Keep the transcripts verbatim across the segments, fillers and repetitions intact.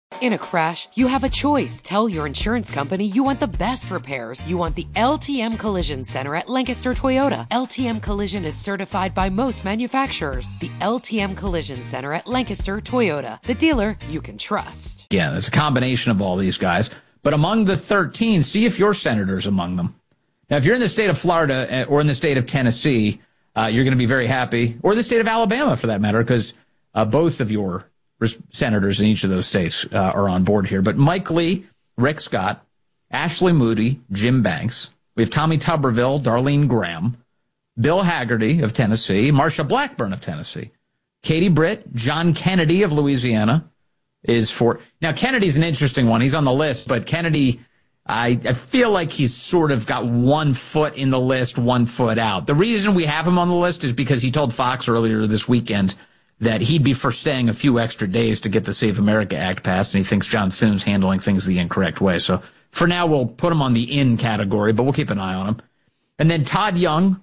In a crash, you have a choice. Tell your insurance company you want the best repairs. You want the L T M Collision Center at Lancaster Toyota. L T M Collision is certified by most manufacturers. The L T M Collision Center at Lancaster Toyota. The dealer you can trust. Yeah, it's a combination of all these guys. But among the thirteen, see if your senator's among them. Now, if you're in the state of Florida or in the state of Tennessee, uh, you're going to be very happy. Or the state of Alabama, for that matter, because uh, both of your senators in each of those states uh, are on board here. But Mike Lee, Rick Scott, Ashley Moody, Jim Banks. We have Tommy Tuberville, Darlene Graham, Bill Hagerty of Tennessee, Marsha Blackburn of Tennessee, Katie Britt, John Kennedy of Louisiana is for. Now, Kennedy's an interesting one. He's on the list, but Kennedy, I, I feel like he's sort of got one foot in the list, one foot out. The reason we have him on the list is because he told Fox earlier this weekend that he'd be for staying a few extra days to get the Save America Act passed, and he thinks John Thun's handling things the incorrect way. So for now, we'll put him on the in category, but we'll keep an eye on him. And then Todd Young,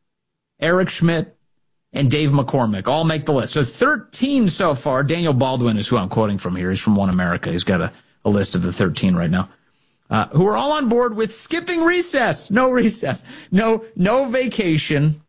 Eric Schmidt, and Dave McCormick all make the list. So thirteen so far. Daniel Baldwin is who I'm quoting from here. He's from One America. He's got a, a list of the thirteen right now, uh, who are all on board with skipping recess. No recess. No, no vacation.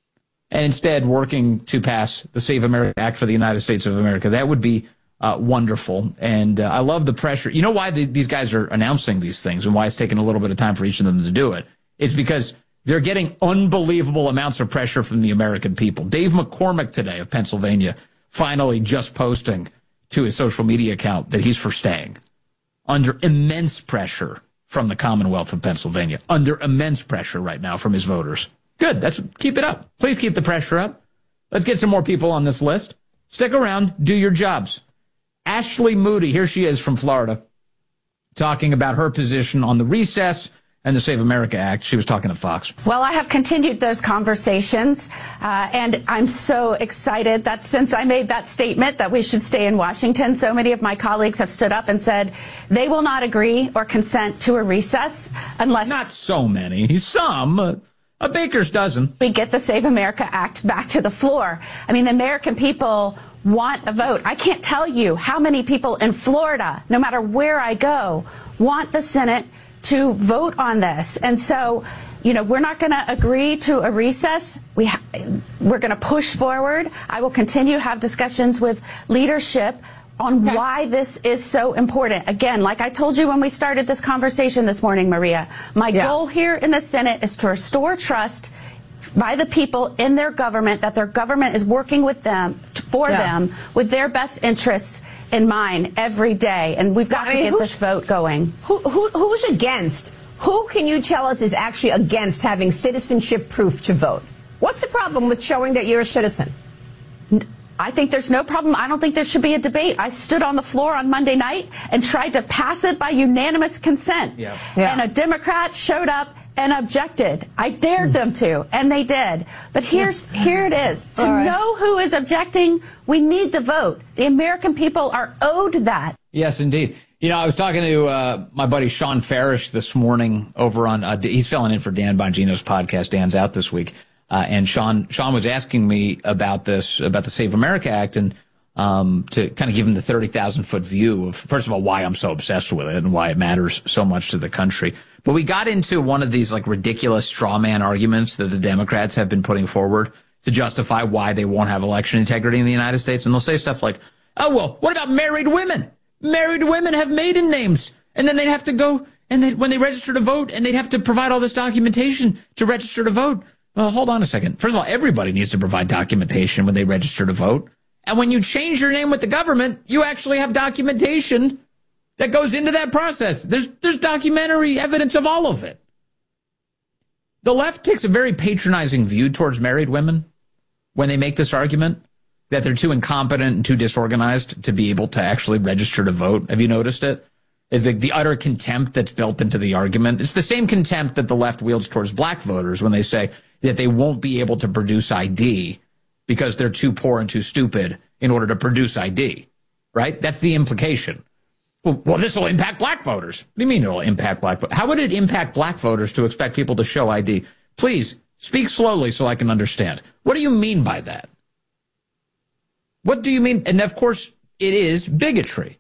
And instead working to pass the Save America Act for the United States of America. That would be uh, wonderful. And uh, I love the pressure. You know why the, these guys are announcing these things and why it's taking a little bit of time for each of them to do it? It's because they're getting unbelievable amounts of pressure from the American people. Dave McCormick today of Pennsylvania finally just posting to his social media account that he's for staying. Under immense pressure from the Commonwealth of Pennsylvania. Under immense pressure right now from his voters. Good. That's keep it up. Please keep the pressure up. Let's get some more people on this list. Stick around. Do your jobs. Ashley Moody, here she is from Florida, talking about her position on the recess and the Save America Act. She was talking to Fox. Well, I have continued those conversations, uh, and I'm so excited that since I made that statement that we should stay in Washington, so many of my colleagues have stood up and said they will not agree or consent to a recess unless... Not so many. Some... Uh, A baker's dozen. We get the Save America Act back to the floor. I mean, the American people want a vote. I can't tell you how many people in Florida, no matter where I go, want the Senate to vote on this. And so, you know, we're not going to agree to a recess. We ha- we're going to push forward. I will continue to have discussions with leadership on okay. why this is so important. Again, like I told you when we started this conversation this morning, Maria, my yeah. goal here in the Senate is to restore trust by the people in their government, that their government is working with them, for yeah. them, with their best interests in mind every day. And we've got I to mean, get this vote going. Who, who, who's against? Who can you tell us is actually against having citizenship proof to vote? What's the problem with showing that you're a citizen? I think there's no problem. I don't think there should be a debate. I stood on the floor on Monday night and tried to pass it by unanimous consent. Yeah. Yeah. And a Democrat showed up and objected. I dared them to, and they did. But here's here it is. To right. know who is objecting, we need the vote. The American people are owed that. Yes, indeed. You know, I was talking to uh, my buddy Sean Farish this morning over on, uh, he's filling in for Dan Bongino's podcast. Dan's out this week. Uh, and Sean, Sean was asking me about this, about the Save America Act, and um, to kind of give him the thirty thousand foot view of, first of all, why I'm so obsessed with it and why it matters so much to the country. But we got into one of these like ridiculous straw man arguments that the Democrats have been putting forward to justify why they won't have election integrity in the United States. And they'll say stuff like, oh, well, what about married women? Married women have maiden names, and then they'd have to go, and they, when they register to vote, and they'd have to provide all this documentation to register to vote. Well, hold on a second. First of all, everybody needs to provide documentation when they register to vote. And when you change your name with the government, you actually have documentation that goes into that process. There's there's documentary evidence of all of it. The left takes a very patronizing view towards married women when they make this argument that they're too incompetent and too disorganized to be able to actually register to vote. Have you noticed it? Is the, the utter contempt that's built into the argument. It's the same contempt that the left wields towards black voters when they say that they won't be able to produce I D because they're too poor and too stupid in order to produce I D, right? That's the implication. Well, well this will impact black voters. What do you mean it will impact black voters? How would it impact black voters to expect people to show I D? Please, speak slowly so I can understand. What do you mean by that? What do you mean? And of course, it is bigotry.